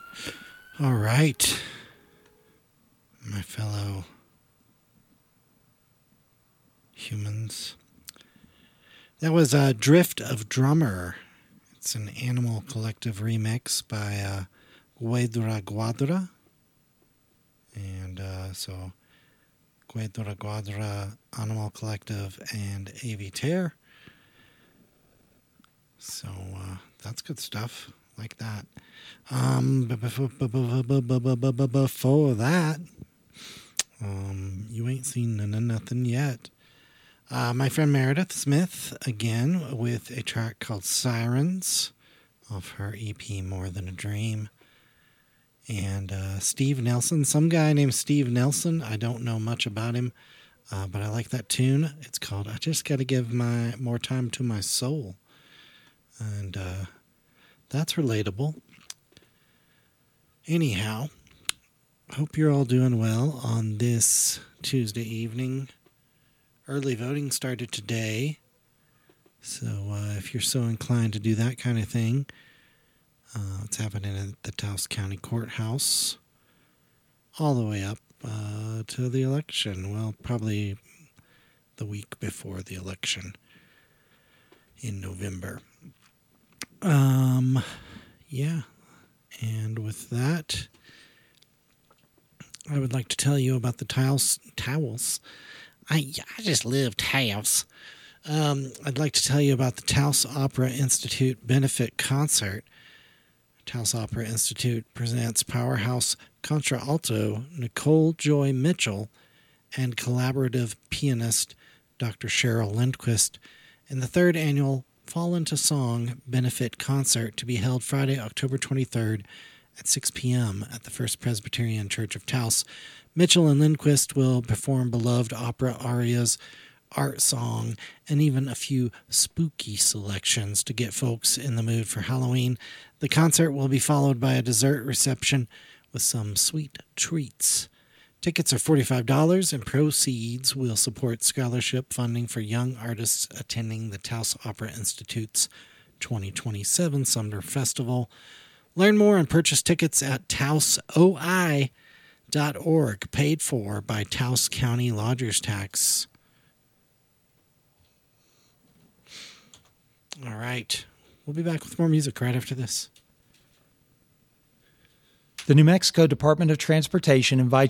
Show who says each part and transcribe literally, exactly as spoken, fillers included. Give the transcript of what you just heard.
Speaker 1: All right, my fellow humans. That was a Drift of Drummer. It's an Animal Collective remix by uh, Guedra Guadra. And uh, so Guedra Guadra, Animal Collective, and Avitaire. So uh, that's good stuff. Like that. Um, before that, um, you ain't seen none of nothing yet. Uh, my friend Meredith Smith, again, with a track called Sirens off her E P More Than a Dream. And uh, Steve Nelson, some guy named Steve Nelson. I don't know much about him, uh, but I like that tune. It's called I Just Gotta Give My More Time to My Soul. And uh, that's relatable. Anyhow, hope you're all doing well on this Tuesday evening. Early voting started today, so uh, if you're so inclined to do that kind of thing, uh, it's happening at the Taos County Courthouse all the way up uh, to the election. Well, probably the week before the election in November. Um, yeah, and with that, I would like to tell you about the Taos towels. I I just love Taos. Um, I'd like to tell you about the Taos Opera Institute benefit concert. Taos Opera Institute presents powerhouse contralto Nicole Joy Mitchell and collaborative pianist Doctor Cheryl Lindquist in the third annual Fall Into Song benefit concert to be held Friday, October twenty-third at six p.m. at the First Presbyterian Church of Taos. Mitchell and Lindquist will perform beloved opera arias, art song, and even a few spooky selections to get folks in the mood for Halloween. The concert will be followed by a dessert reception with some sweet treats. Tickets are forty-five dollars, and proceeds will support scholarship funding for young artists attending the Taos Opera Institute's twenty twenty-seven Summer Festival. Learn more and purchase tickets at taos o i dot org, paid for by Taos County Lodgers Tax. All right. We'll be back with more music right after this.
Speaker 2: The New Mexico Department of Transportation invites